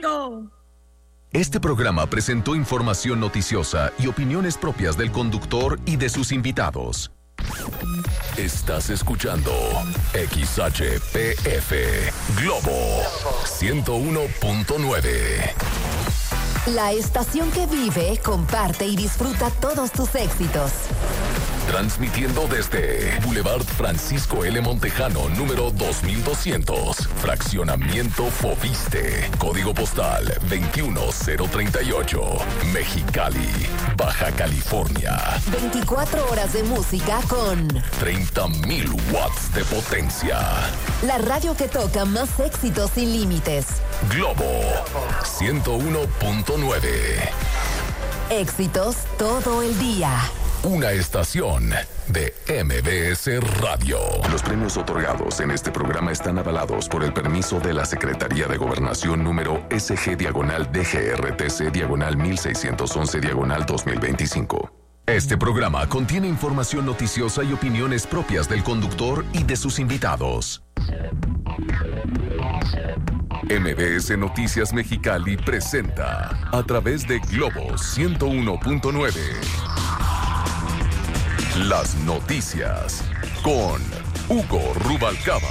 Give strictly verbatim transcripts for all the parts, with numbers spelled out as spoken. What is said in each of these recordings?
gringo. Este programa presentó información noticiosa y opiniones propias del conductor y de sus invitados. Estás escuchando X H P F Globo ciento uno punto nueve. La estación que vive, comparte y disfruta todos tus éxitos. Transmitiendo desde Boulevard Francisco L. Montejano, número dos mil doscientos, Fraccionamiento Fobiste, Código Postal veintiuno cero treinta y ocho, Mexicali, Baja California. veinticuatro horas de música con treinta mil watts de potencia. La radio que toca más éxitos sin límites. Globo ciento uno punto nueve. Éxitos todo el día. Una estación de M B S Radio. Los premios otorgados en este programa están avalados por el permiso de la Secretaría de Gobernación número S G diagonal D G R T C diagonal mil seiscientos once diagonal dos mil veinticinco. Este programa contiene información noticiosa y opiniones propias del conductor y de sus invitados. M B S Noticias Mexicali presenta a través de Globo ciento uno punto nueve. Las noticias con Hugo Rubalcaba.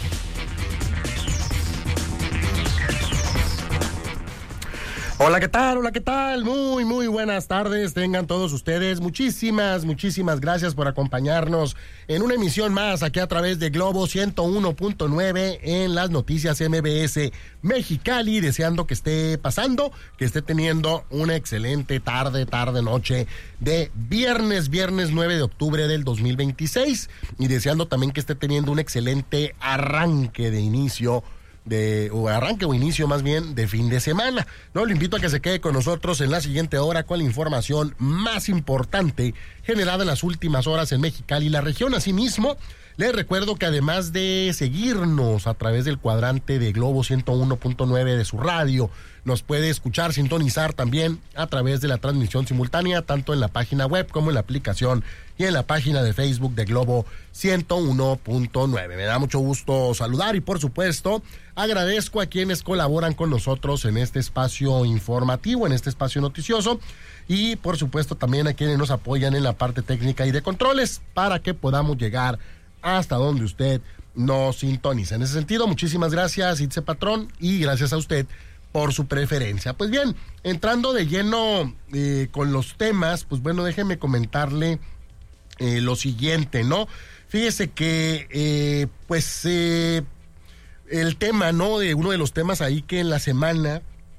Hola, ¿qué tal? Hola, ¿qué tal? Muy, muy buenas tardes. Tengan todos ustedes. Muchísimas, muchísimas gracias por acompañarnos en una emisión más aquí a través de Globo ciento uno punto nueve en las noticias M B S Mexicali. Deseando que esté pasando, que esté teniendo una excelente tarde, tarde, noche de viernes, viernes nueve de octubre del dos mil veintiséis. Y deseando también que esté teniendo un excelente arranque de inicio de o arranque o inicio más bien de fin de semana. No, le invito a que se quede con nosotros en la siguiente hora con la información más importante generada en las últimas horas en Mexicali y la región. Asimismo, les recuerdo que además de seguirnos a través del cuadrante de Globo ciento uno punto nueve de su radio, nos puede escuchar, sintonizar también a través de la transmisión simultánea, tanto en la página web como en la aplicación y en la página de Facebook de Globo ciento uno punto nueve. Me da mucho gusto saludar y, por supuesto, agradezco a quienes colaboran con nosotros en este espacio informativo, en este espacio noticioso, y, por supuesto, también a quienes nos apoyan en la parte técnica y de controles para que podamos llegar hasta donde usted nos sintoniza. En ese sentido, muchísimas gracias, Itze Patrón, y gracias a usted por su preferencia. Pues bien, entrando de lleno eh, con los temas, pues bueno, déjeme comentarle eh, lo siguiente, ¿no? Fíjese que, eh, pues, eh, el tema, ¿no? De uno de los temas ahí que en la semana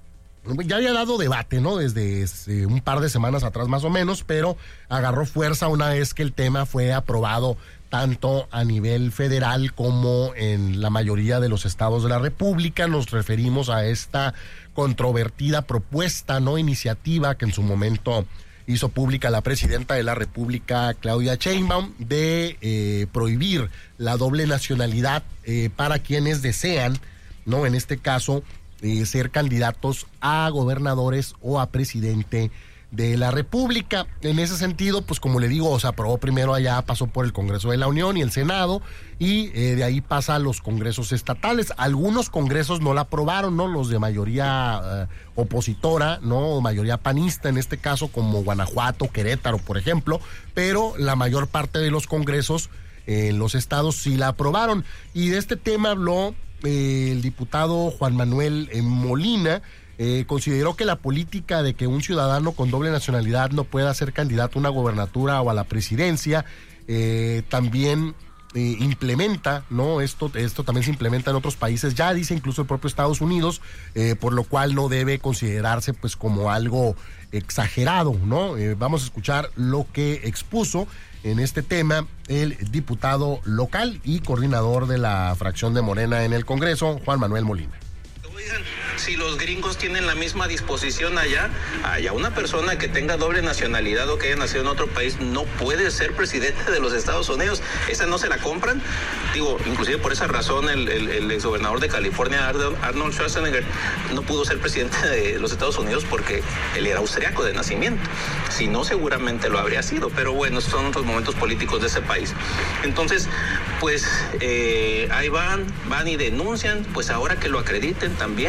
ya había dado debate, ¿no? Desde eh, un par de semanas atrás más o menos, pero agarró fuerza una vez que el tema fue aprobado tanto a nivel federal como en la mayoría de los estados de la República. Nos referimos a esta controvertida propuesta, no iniciativa, que en su momento hizo pública la presidenta de la República, Claudia Sheinbaum, de eh, prohibir la doble nacionalidad eh, para quienes desean, ¿no? En este caso, eh, ser candidatos a gobernadores o a presidente de la República. En ese sentido, pues como le digo, se aprobó primero allá, pasó por el Congreso de la Unión y el Senado, y eh, de ahí pasa a los congresos estatales. Algunos congresos no la aprobaron, ¿no? Los de mayoría eh, opositora, ¿no? Mayoría panista en este caso, como Guanajuato, Querétaro, por ejemplo, pero la mayor parte de los congresos en eh, los estados sí la aprobaron. Y de este tema habló eh, el diputado Juan Manuel eh, Molina. Eh, consideró que la política de que un ciudadano con doble nacionalidad no pueda ser candidato a una gobernatura o a la presidencia eh, también eh, implementa, ¿no? Esto, esto también se implementa en otros países, ya dice incluso el propio Estados Unidos, eh, por lo cual no debe considerarse pues como algo exagerado, ¿no? Eh, vamos a escuchar lo que expuso en este tema el diputado local y coordinador de la fracción de Morena en el Congreso, Juan Manuel Molina. Oigan, si los gringos tienen la misma disposición allá, allá una persona que tenga doble nacionalidad o que haya nacido en otro país no puede ser presidente de los Estados Unidos. ¿Esa no se la compran? Digo, inclusive por esa razón el, el, el exgobernador de California, Arnold Schwarzenegger, no pudo ser presidente de los Estados Unidos porque él era austriaco de nacimiento. Si no, seguramente lo habría sido, pero bueno, son otros momentos políticos de ese país. Entonces, pues eh, ahí van, van y denuncian, pues ahora que lo acrediten también.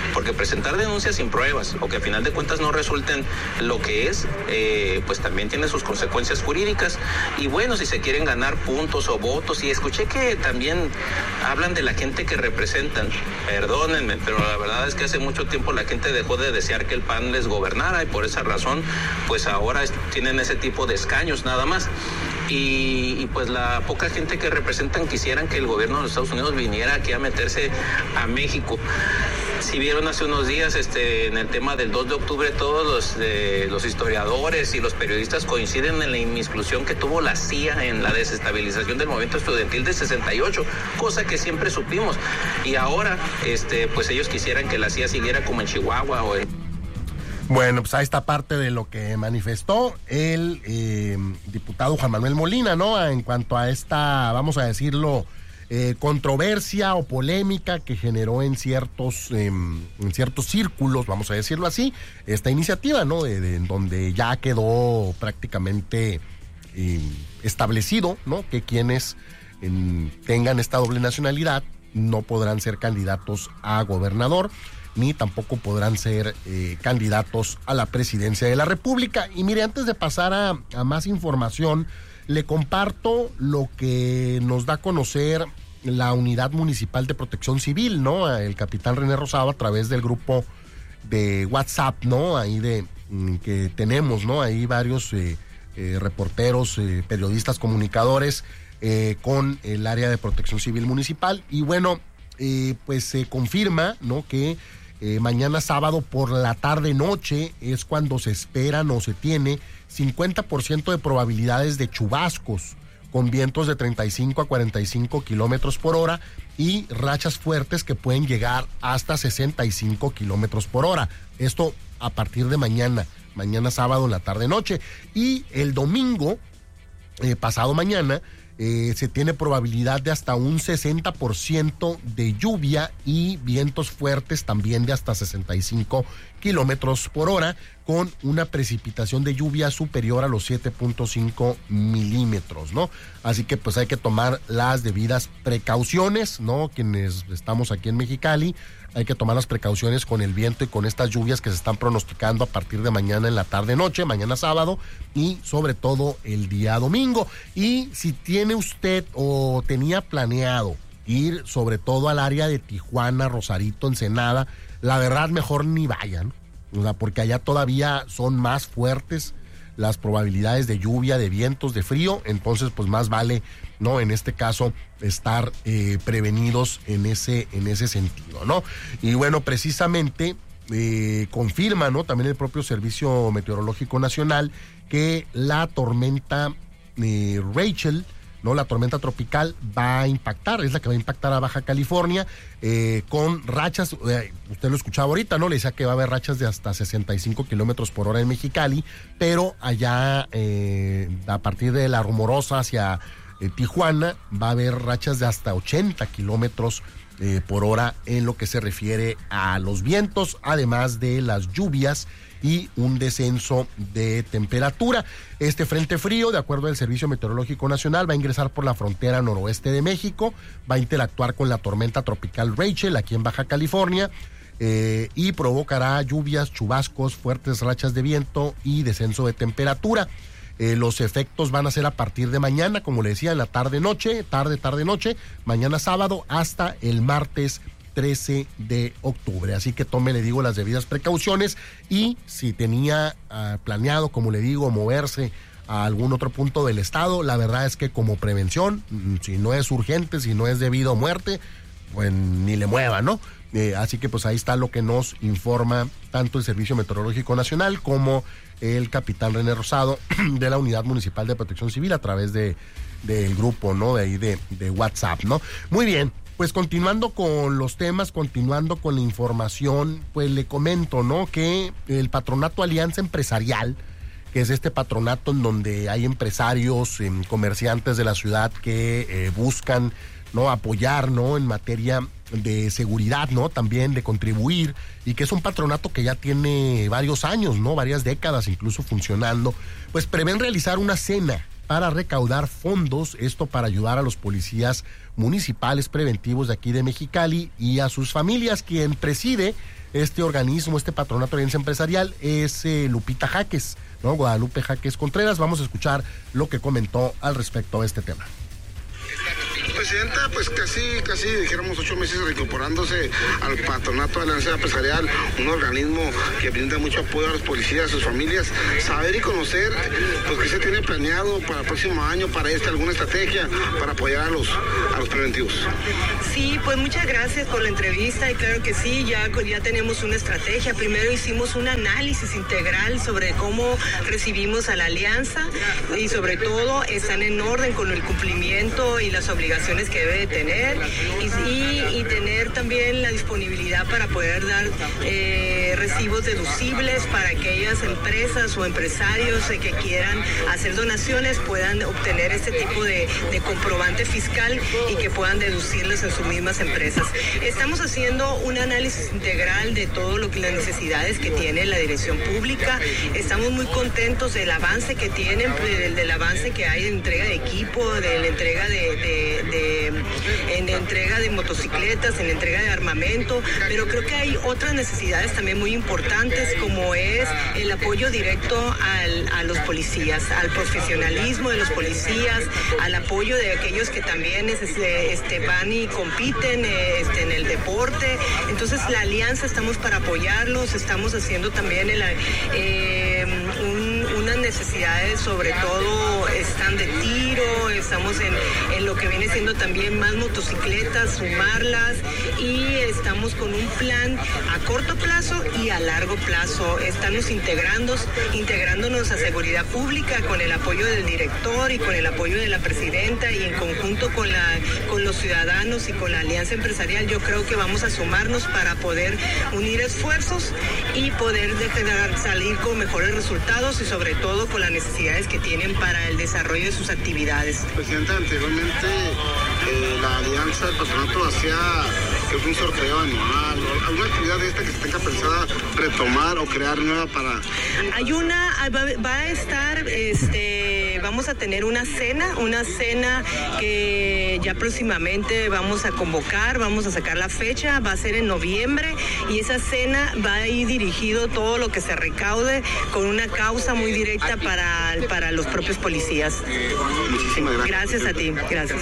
porque presentar denuncias sin pruebas o que a final de cuentas no resulten lo que es, eh, pues también tiene sus consecuencias jurídicas. Y bueno, si se quieren ganar puntos o votos, y escuché que también hablan de la gente que representan, perdónenme, pero la verdad es que hace mucho tiempo la gente dejó de desear que el P A N les gobernara y por esa razón pues ahora tienen ese tipo de escaños nada más. Y, y pues la poca gente que representan quisieran que el gobierno de los Estados Unidos viniera aquí a meterse a México. Si vieron hace unos días este, en el tema del dos de octubre, todos los, eh, los historiadores y los periodistas coinciden en la inmiscusión que tuvo la C I A en la desestabilización del movimiento estudiantil de sesenta y ocho, cosa que siempre supimos. Y ahora, este, pues ellos quisieran que la C I A siguiera como en Chihuahua o en... Bueno, pues ahí está parte de lo que manifestó el eh, diputado Juan Manuel Molina, ¿no? En cuanto a esta, vamos a decirlo, eh, controversia o polémica que generó en ciertos eh, en ciertos círculos, vamos a decirlo así, esta iniciativa, ¿no? De, de donde ya quedó prácticamente eh, establecido, ¿no? Que quienes eh, tengan esta doble nacionalidad no podrán ser candidatos a gobernador, ni tampoco podrán ser eh, candidatos a la presidencia de la República. Y mire, antes de pasar a, a más información, le comparto lo que nos da a conocer la Unidad Municipal de Protección Civil, ¿no? El capitán René Rosado, a través del grupo de WhatsApp, ¿no? Ahí de que tenemos, ¿no? Ahí varios eh, eh, reporteros, eh, periodistas, comunicadores eh, con el área de Protección Civil Municipal. Y bueno, eh, pues se confirma, ¿no? Que Eh, mañana sábado por la tarde-noche es cuando se esperan o se tiene cincuenta por ciento de probabilidades de chubascos con vientos de treinta y cinco a cuarenta y cinco kilómetros por hora y rachas fuertes que pueden llegar hasta sesenta y cinco kilómetros por hora. Esto a partir de mañana, mañana sábado en la tarde-noche. Y el domingo, eh, pasado mañana, Eh, se tiene probabilidad de hasta un sesenta por ciento de lluvia y vientos fuertes también de hasta sesenta y cinco kilómetros por hora, con una precipitación de lluvia superior a los siete punto cinco milímetros, ¿no? Así que pues hay que tomar las debidas precauciones, ¿no? Quienes estamos aquí en Mexicali, hay que tomar las precauciones con el viento y con estas lluvias que se están pronosticando a partir de mañana en la tarde-noche, mañana sábado y sobre todo el día domingo. Y si tiene usted o tenía planeado ir sobre todo al área de Tijuana, Rosarito, Ensenada, la verdad mejor ni vayan, o sea, porque allá todavía son más fuertes las probabilidades de lluvia, de vientos, de frío, entonces pues más vale, ¿no? En este caso, estar eh, prevenidos en ese, en ese sentido, ¿no? Y bueno, precisamente eh, confirma, ¿no? También el propio Servicio Meteorológico Nacional que la tormenta eh, Rachel, ¿no? La tormenta tropical va a impactar, es la que va a impactar a Baja California, eh, con rachas, eh, usted lo escuchaba ahorita, ¿no? Le decía que va a haber rachas de hasta sesenta y cinco kilómetros por hora en Mexicali, pero allá, eh, a partir de La Rumorosa hacia eh, Tijuana, va a haber rachas de hasta ochenta kilómetros eh, por hora en lo que se refiere a los vientos, además de las lluvias y un descenso de temperatura. Este frente frío, de acuerdo al Servicio Meteorológico Nacional, va a ingresar por la frontera noroeste de México, va a interactuar con la tormenta tropical Rachel aquí en Baja California eh, y provocará lluvias, chubascos, fuertes rachas de viento y descenso de temperatura. Eh, los efectos van a ser a partir de mañana, como le decía, en la tarde-noche, tarde, tarde-noche, mañana sábado hasta el martes trece de octubre, así que tome, le digo, las debidas precauciones y si tenía uh, planeado, como le digo, moverse a algún otro punto del estado, la verdad es que como prevención, si no es urgente, si no es debido a muerte, pues ni le mueva, ¿no? Eh, así que pues ahí está lo que nos informa tanto el Servicio Meteorológico Nacional como el capitán René Rosado de la Unidad Municipal de Protección Civil a través de del grupo, ¿no? De ahí de, de WhatsApp, ¿no? Muy bien. Pues continuando con los temas, continuando con la información, pues le comento, ¿no? Que el Patronato Alianza Empresarial, que es este patronato en donde hay empresarios, eh, comerciantes de la ciudad que eh, buscan, ¿no? Apoyar, ¿no? En materia de seguridad, ¿no? También de contribuir, y que es un patronato que ya tiene varios años, ¿no? Varias décadas incluso funcionando, pues prevén realizar una cena para recaudar fondos, esto para ayudar a los policías municipales preventivos de aquí de Mexicali y a sus familias. Quien preside este organismo, este patronato de alianza empresarial, es eh, Lupita Jáquez, ¿no? Guadalupe Jáquez Contreras. Vamos a escuchar lo que comentó al respecto de este tema. Presidenta, pues casi, casi dijéramos ocho meses reincorporándose al patronato de la alianza empresarial, un organismo que brinda mucho apoyo a los policías, a sus familias, saber y conocer, pues qué se tiene planeado para el próximo año, para este, alguna estrategia para apoyar a los, a los preventivos. Sí, pues muchas gracias por la entrevista y claro que sí, ya, ya tenemos una estrategia. Primero hicimos un análisis integral sobre cómo recibimos a la alianza y sobre todo están en orden con el cumplimiento y las obligaciones que debe de tener y, y, y tener también la disponibilidad para poder dar eh, recibos deducibles para aquellas empresas o empresarios eh, que quieran hacer donaciones puedan obtener este tipo de, de comprobante fiscal y que puedan deducirles en sus mismas empresas. Estamos haciendo un análisis integral de todo lo que las necesidades que tiene la dirección pública. Estamos muy contentos del avance que tienen, del, del avance que hay de entrega de equipo, de la entrega de, de, de en entrega de motocicletas, en entrega de armamento, pero creo que hay otras necesidades también muy importantes como es el apoyo directo al, a los policías, al profesionalismo de los policías, al apoyo de aquellos que también este, este, van y compiten este, en el deporte. Entonces la alianza estamos para apoyarlos, estamos haciendo también el, eh, un, unas necesidades, sobre todo están de tiro, estamos en, en lo que viene siendo también más motocicletas, sumarlas y estamos con un plan a corto plazo y a largo plazo. Estamos integrando, integrándonos a seguridad pública con el apoyo del director y con el apoyo de la presidenta y en conjunto con, la, con los ciudadanos y con la alianza empresarial. Yo creo que vamos a sumarnos para poder unir esfuerzos y poder dejar salir con mejores resultados y sobre todo con las necesidades que tienen para el desarrollo de sus actividades. Presidenta, anteriormente eh, la alianza del patronato hacía que fue un sorteo anual, alguna actividad de esta que se tenga pensada retomar o crear nueva para... Hay una, va, va a estar, este, vamos a tener una cena, una cena que ya próximamente vamos a convocar, vamos a sacar la fecha, va a ser en noviembre y esa cena va a ir dirigido todo lo que se recaude con una causa muy directa para, para los propios policías. Muchísimas gracias. Gracias a ti, gracias.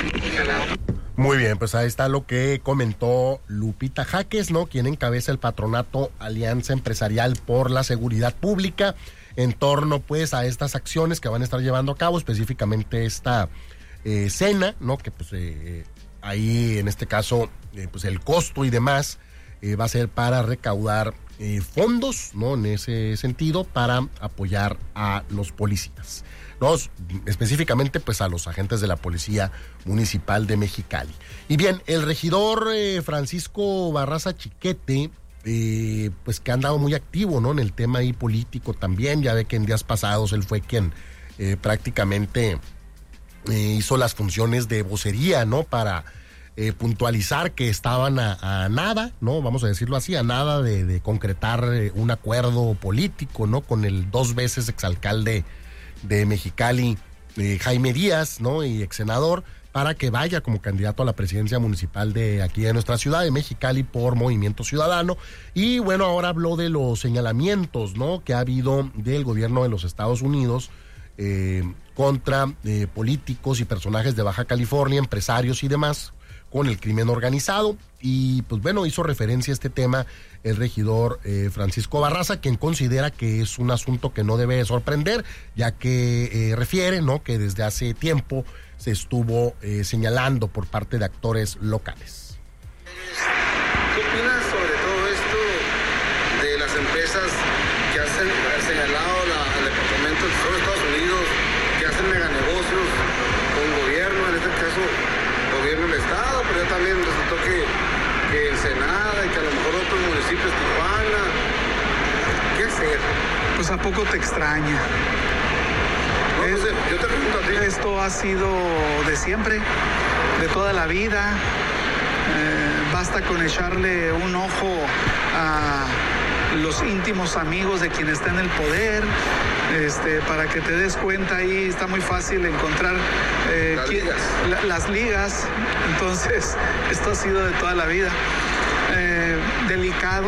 Muy bien, pues ahí está lo que comentó Lupita Jáquez, ¿no? Quien encabeza el patronato Alianza Empresarial por la Seguridad Pública en torno, pues, a estas acciones que van a estar llevando a cabo, específicamente esta eh, cena, ¿no? Que, pues, eh, ahí, en este caso, eh, pues, el costo y demás eh, va a ser para recaudar eh, fondos, ¿no? En ese sentido, para apoyar a los policías. ¿No? Específicamente pues a los agentes de la Policía Municipal de Mexicali. Y bien, el regidor eh, Francisco Barraza Chiquete, eh, pues que ha andado muy activo, ¿no? En el tema ahí político también, ya ve que en días pasados él fue quien eh, prácticamente eh, hizo las funciones de vocería, ¿no? Para eh, puntualizar que estaban a, a nada, ¿no? Vamos a decirlo así, a nada de, de concretar eh, un acuerdo político, ¿no? Con el dos veces exalcalde de Mexicali, eh, Jaime Díaz, ¿no? Y ex senador, para que vaya como candidato a la presidencia municipal de aquí de nuestra ciudad de Mexicali por Movimiento Ciudadano. Y bueno, ahora habló de los señalamientos, ¿no? Que ha habido del gobierno de los Estados Unidos eh, contra eh, políticos y personajes de Baja California, empresarios y demás, con el crimen organizado. Y pues bueno, hizo referencia a este tema el regidor eh, Francisco Barraza, quien considera que es un asunto que no debe sorprender, ya que eh, refiere, ¿no? Que desde hace tiempo se estuvo eh, señalando por parte de actores locales. ¿Qué opinas sobre todo esto de las empresas que hacen señalado la, al departamento de Estados Unidos, que hacen meganegocios con gobierno, en este caso gobierno del estado, pero ya también resultó que, que Ensenada y que a lo mejor otros municipios, Tijuana? ¿Qué hacer? Pues ¿a poco te extraña? No, es, no sé, yo te pregunto a ti. Esto ha sido de siempre, de toda la vida. Eh, basta con echarle un ojo a los íntimos amigos de quien está en el poder, este, para que te des cuenta. Ahí está muy fácil encontrar eh, las, quién, ligas. La, las ligas. Entonces esto ha sido de toda la vida. Eh, delicado,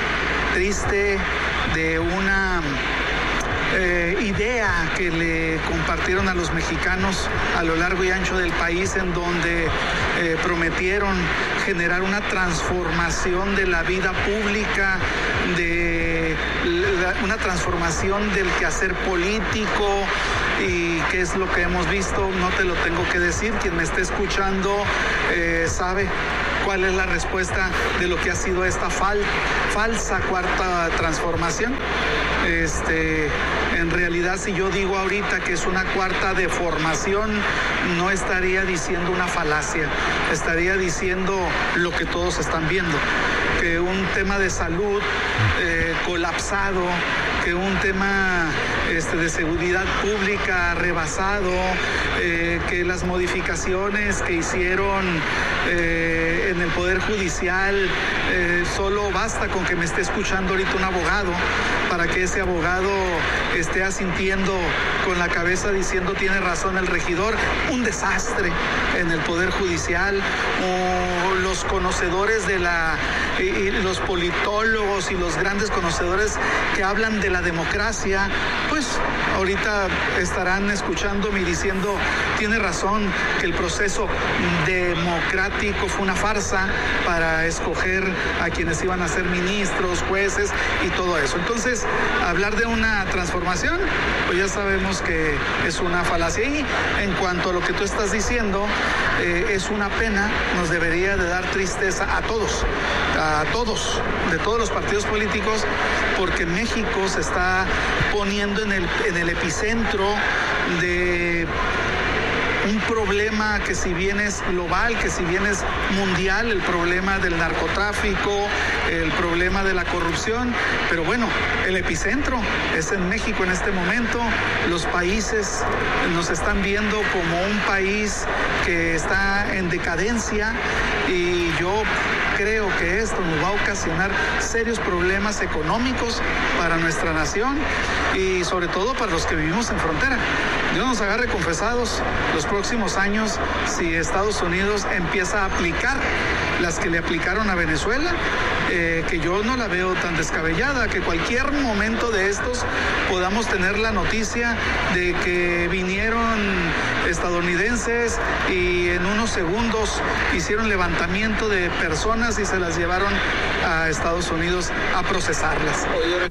triste, de una eh, idea que le compartieron a los mexicanos a lo largo y ancho del país, en donde eh, prometieron generar una transformación de la vida pública, de la, una transformación del quehacer político. ¿Y qué es lo que hemos visto? No te lo tengo que decir. Quien me esté escuchando eh, sabe cuál es la respuesta de lo que ha sido esta fal, falsa cuarta transformación. Este, en realidad, si yo digo ahorita que es una cuarta deformación, no estaría diciendo una falacia, estaría diciendo lo que todos están viendo, que un tema de salud eh, colapsado, que un tema este, de seguridad pública rebasado, eh, que las modificaciones que hicieron eh, en el Poder Judicial, eh, solo basta con que me esté escuchando ahorita un abogado para que ese abogado esté asintiendo con la cabeza diciendo tiene razón el regidor. Un desastre en el Poder Judicial, o los conocedores de la, y, y los politólogos y los grandes conocedores que hablan de la democracia, pues ahorita estarán escuchándome y diciendo tiene razón que el proceso democrático fue una farsa para escoger a quienes iban a ser ministros, jueces y todo eso. Entonces, hablar de una transformación, pues ya sabemos que es una falacia. Y en cuanto a lo que tú estás diciendo, eh, es una pena, nos debería de dar tristeza a todos, a todos, de todos los partidos políticos, porque México se está poniendo en el, en el epicentro de un problema que si bien es global, que si bien es mundial, el problema del narcotráfico, el problema de la corrupción, pero bueno, el epicentro es en México en este momento. Los países nos están viendo como un país que está en decadencia, y yo creo que esto nos va a ocasionar serios problemas económicos para nuestra nación y sobre todo para los que vivimos en frontera. Dios nos agarre confesados los próximos años si Estados Unidos empieza a aplicar las que le aplicaron a Venezuela, eh, que yo no la veo tan descabellada, que cualquier momento de estos podamos tener la noticia de que vinieron estadounidenses y en unos segundos hicieron levantamiento de personas y se las llevaron a Estados Unidos a procesarlas.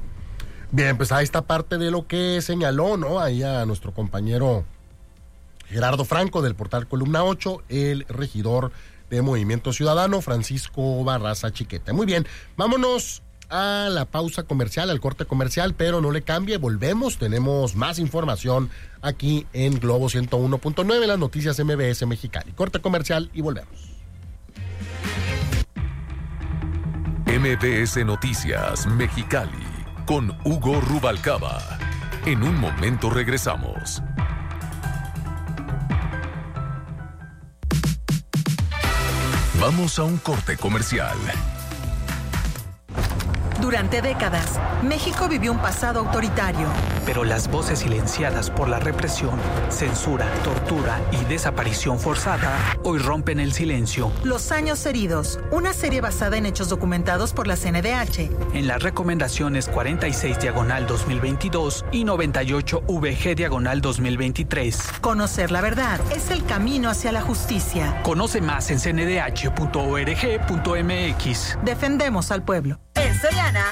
Bien, pues ahí está parte de lo que señaló, ¿no? Ahí a nuestro compañero Gerardo Franco del portal Columna ocho, el regidor de Movimiento Ciudadano, Francisco Barraza Chiquete. Muy bien, vámonos a la pausa comercial, al corte comercial, pero no le cambie, volvemos, tenemos más información aquí en Globo ciento uno punto nueve, las noticias M B S Mexicali. Corte comercial y volvemos. M B S Noticias Mexicali con Hugo Rubalcaba. En un momento regresamos. Vamos a un corte comercial. Durante décadas, México vivió un pasado autoritario. Pero las voces silenciadas por la represión, censura, tortura y desaparición forzada hoy rompen el silencio. Los años heridos, una serie basada en hechos documentados por la C N D H. En las recomendaciones cuarenta y seis diagonal dos mil veintidós y noventa y ocho V G diagonal dos mil veintitrés. Conocer la verdad es el camino hacia la justicia. Conoce más en c n d h punto org punto m x. Defendemos al pueblo. En Soriana,